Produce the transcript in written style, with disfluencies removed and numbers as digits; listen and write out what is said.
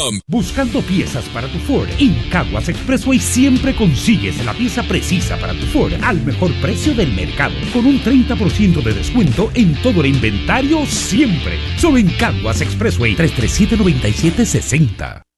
Buscando piezas para tu Ford, en Caguas Expressway siempre consigues la pieza precisa para tu Ford al mejor precio del mercado, con un 30% de descuento en todo el inventario siempre. Solo en Caguas Expressway, 337-9760.